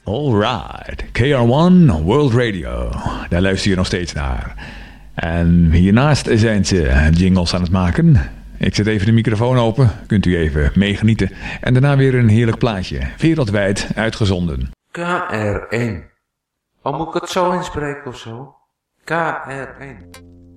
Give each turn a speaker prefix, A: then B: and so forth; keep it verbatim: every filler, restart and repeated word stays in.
A: Alright, K R one World Radio. Daar luister je nog steeds naar. En hiernaast zijn ze jingles aan het maken. Ik zet even de microfoon open. Kunt u even meegenieten. En daarna weer een heerlijk plaatje. Wereldwijd uitgezonden.
B: K R één. Oh, moet ik het zo inspreken of zo? K R één.